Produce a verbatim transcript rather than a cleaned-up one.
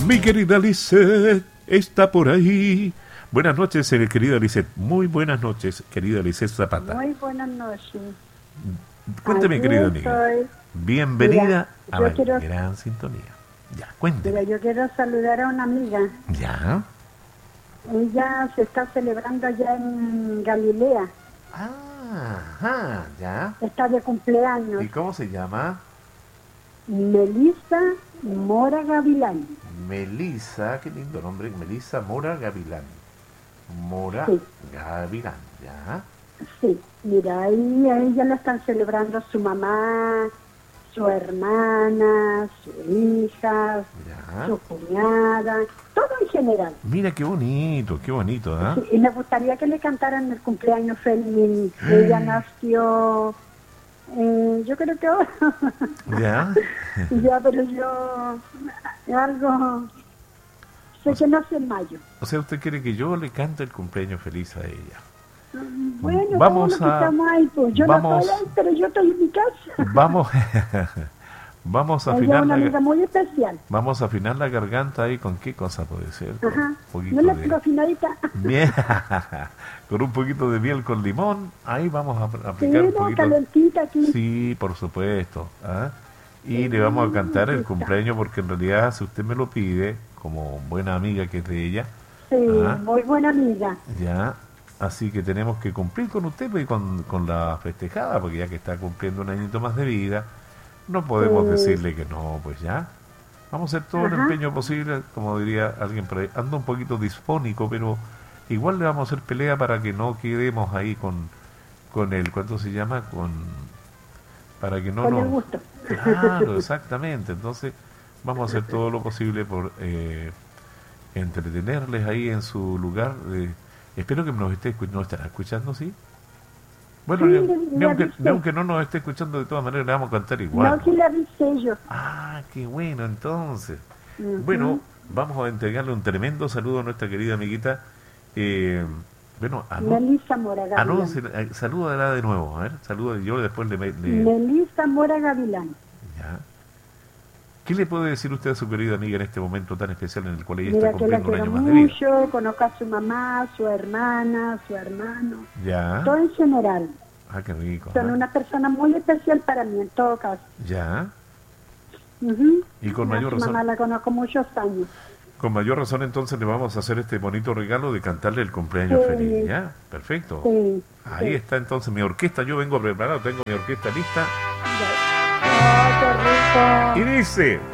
Mi querida Lisette está por ahí. Buenas noches, eh, querida Lisette. Muy buenas noches, querida Lisette Zapata. Muy buenas noches. Cuénteme, Aquí querida amiga. estoy. Bienvenida Mira, a yo la quiero- gran sintonía. Ya, cuénteme. Mira, yo quiero saludar a una amiga. Ya. Ella se está celebrando allá en Galilea. Ah, ajá, ya. Está de cumpleaños. ¿Y cómo se llama? Melissa Mora Gavilán. Melissa, qué lindo nombre. Melissa Mora Gavilán. Mora Sí. Gavilán, ya. Sí, mira, ahí a ella la están celebrando su mamá, su hermana, su hija, Ya. su cuñada, todo en general. Mira qué bonito, qué bonito, ¿ah? Sí, y me gustaría que le cantaran el cumpleaños feliz. Ella nació, eh, yo creo que ahora, Ya. ya, pero yo, algo, sé que nace en mayo. O sea, usted quiere que yo le cante el cumpleaños feliz a ella. Bueno, Vamos todos los que a- estamos ahí, pues yo vamos- no estoy ahí, pero yo estoy en mi casa. Vamos, vamos a Ella es afinar una la, amiga muy especial. vamos a afinar la garganta ahí con qué cosa puede ser. Con Ajá. un poquito ¿No la de tengo afinadita? miel, con un poquito de miel con limón. Ahí vamos a ap- Sí, aplicar un no, poquito. calentita aquí. Sí, por supuesto. ¿Ah? Y le vamos a cantar el cumpleaños porque en realidad, si usted me lo pide, como buena amiga que es de ella, Sí, Ah. muy buena amiga. ya, así que tenemos que cumplir con usted pues, y con, con la festejada, porque ya que está cumpliendo un añito más de vida, no podemos Sí. decirle que no, pues ya. Vamos a hacer todo el Ajá. empeño posible, como diría alguien por ahí. Ando un poquito disfónico, pero igual le vamos a hacer pelea para que no quedemos ahí con, con el, ¿cuánto se llama? Con, para que no Con nos... el gusto. Claro, exactamente. Entonces, vamos a hacer todo lo posible por eh, entretenerles ahí en su lugar. De... Espero que nos esté escuchando. ¿Nos estará escuchando, sí? Bueno, Sí, ni, le- ni le aunque, avisé. ni aunque no nos esté escuchando, de todas maneras le vamos a cantar igual. No, que la avisé yo. Ah, qué bueno, entonces. Ujú. Bueno, vamos a entregarle un tremendo saludo a nuestra querida amiguita. Eh, bueno, anu- Melissa Mora Gavilán. anuncie, eh, salúdala de nuevo, a ver, saluda, yo después le... le- Melissa Mora Gavilán. Ya. ¿Qué le puede decir usted a su querida amiga en este momento tan especial en el cual ella Mira está que la cumpliendo un quiero año más de vida? mucho, conozco a su mamá, su hermana, su hermano, Ya. todo en general. Ah, qué rico. Son ¿ah? una persona muy especial para mí en todo caso. Ya. Ujú. Y con A mayor su razón. mamá la conozco muchos años. Con mayor razón entonces le vamos a hacer este bonito regalo de cantarle el cumpleaños Sí. feliz. Ya. Perfecto. Sí. Ahí sí. está entonces mi orquesta. Yo vengo preparado, tengo mi orquesta lista. Ya. Oh, qué rico. Y dice...